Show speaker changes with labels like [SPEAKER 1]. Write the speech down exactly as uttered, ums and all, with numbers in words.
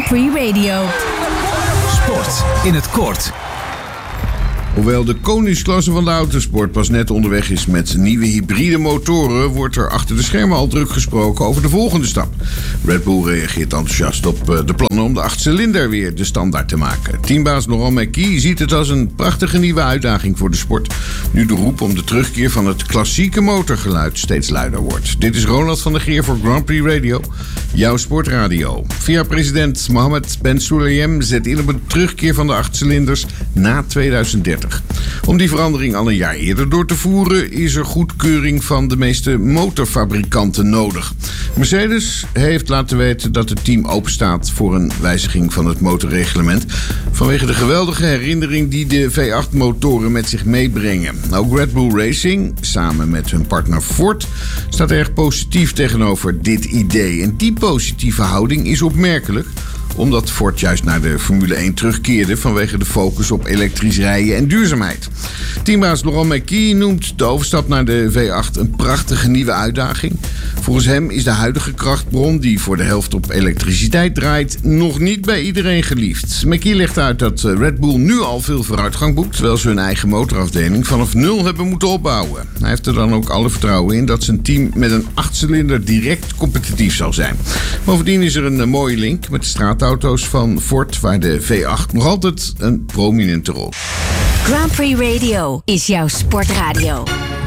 [SPEAKER 1] Prix Radio.
[SPEAKER 2] Sport in het kort.
[SPEAKER 3] Hoewel de koningsklasse van de autosport pas net onderweg is met nieuwe hybride motoren, wordt er achter de schermen al druk gesproken over de volgende stap. Red Bull reageert enthousiast op de plannen om de achtcilinder weer de standaard te maken. Teambaas Laurent Mekies ziet het als een prachtige nieuwe uitdaging voor de sport, nu de roep om de terugkeer van het klassieke motorgeluid steeds luider wordt. Dit is Ronald van der Geer voor Grand Prix Radio, jouw sportradio. V I A-president Mohammed Ben Sulayem zet in op een terugkeer van de achtcilinders na tweeduizend dertig. Om die verandering al een jaar eerder door te voeren is er goedkeuring van de meeste motorfabrikanten nodig. Mercedes heeft laten weten dat het team openstaat voor een wijziging van het motorreglement vanwege de geweldige herinnering die de V acht motoren met zich meebrengen. Ook Red Bull Racing, samen met hun partner Ford, staat erg positief tegenover dit idee. En die positieve houding is opmerkelijk, omdat Ford juist naar de Formule één terugkeerde vanwege de focus op elektrisch rijden en duurzaamheid. Teambaas Laurent Mekies noemt de overstap naar de V acht een prachtige nieuwe uitdaging. Volgens hem is de huidige krachtbron, die voor de helft op elektriciteit draait, nog niet bij iedereen geliefd. Mekies legt uit dat Red Bull nu al veel vooruitgang boekt, terwijl ze hun eigen motorafdeling vanaf nul hebben moeten opbouwen. Hij heeft er dan ook alle vertrouwen in dat zijn team met een achtcilinder direct competitief zal zijn. Bovendien is er een mooie link met de straatauto's van Ford, waar de V acht nog altijd een prominente rol.
[SPEAKER 1] Grand Prix Radio is jouw sportradio.